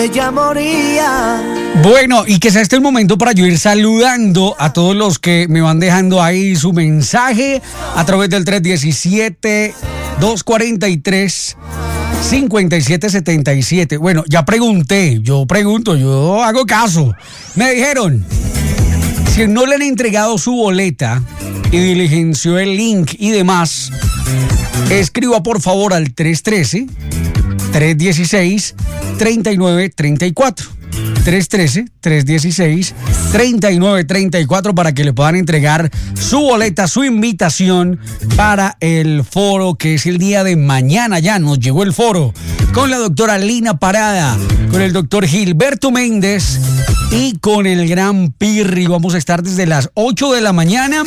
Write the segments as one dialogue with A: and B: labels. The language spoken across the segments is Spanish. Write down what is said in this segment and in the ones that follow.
A: Ella moría.
B: Bueno, y que sea este el momento para yo ir saludando a todos los que me van dejando ahí su mensaje a través del 317-243-5777. Bueno, ya pregunté, yo hago caso. Me dijeron, si no le han entregado su boleta y diligenció el link y demás, escriba por favor al 313-316-3934. 313-316-3934 para que le puedan entregar su boleta, su invitación para el foro que es el día de mañana. Ya nos llegó el foro con la doctora Lina Parada, con el doctor Gilberto Méndez y con el gran Pirri. Vamos a estar desde las 8 de la mañana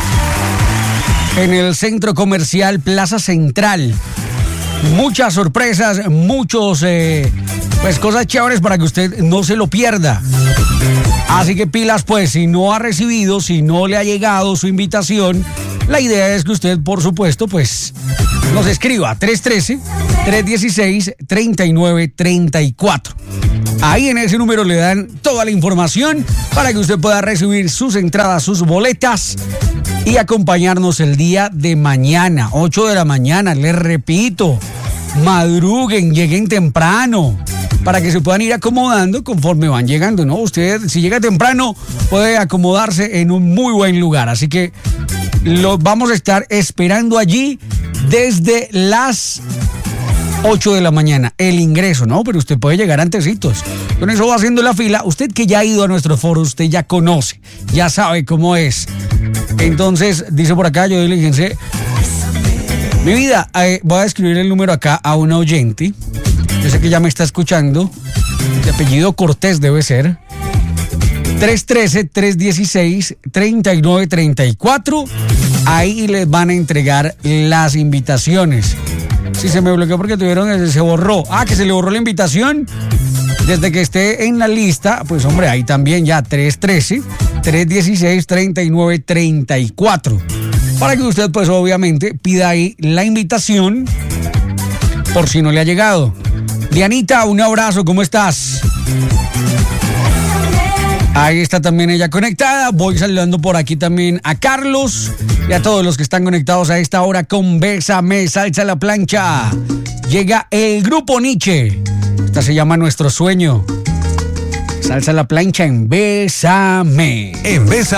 B: en el Centro Comercial Plaza Central. Muchas sorpresas, muchos cosas chéveres para que usted no se lo pierda. Así que pilas, pues, si no ha recibido, si no le ha llegado su invitación, la idea es que usted, por supuesto, pues, nos escriba 313-316-3934. Ahí en ese número le dan toda la información para que usted pueda recibir sus entradas, sus boletas y acompañarnos el día de mañana, 8 de la mañana, les repito, madruguen, lleguen temprano, para que se puedan ir acomodando conforme van llegando, ¿no? Usted, si llega temprano, puede acomodarse en un muy buen lugar, así que los vamos a estar esperando allí desde las 8 de la mañana, el ingreso, ¿no? Pero usted puede llegar antecitos. Con eso va haciendo la fila. Usted que ya ha ido a nuestro foro, usted ya conoce, ya sabe cómo es. Entonces, dice por acá, yo diligencié. Mi vida, voy a escribir el número acá a un oyente. Yo sé que ya me está escuchando. De apellido Cortés debe ser. 313-316-3934. Ahí les van a entregar las invitaciones. Si se me bloqueó porque se borró. Que se le borró la invitación. Desde que esté en la lista, pues hombre, ahí también ya 313-316-3934. Para que usted, pues obviamente, pida ahí la invitación por si no le ha llegado. Dianita, un abrazo, ¿cómo estás? Ahí está también ella conectada. Voy saludando por aquí también a Carlos y a todos los que están conectados a esta hora con Bésame, Salsa a la Plancha. Llega el grupo Nietzsche. Esta se llama Nuestro Sueño. Salsa a la Plancha en Bésame.
C: En Bésame.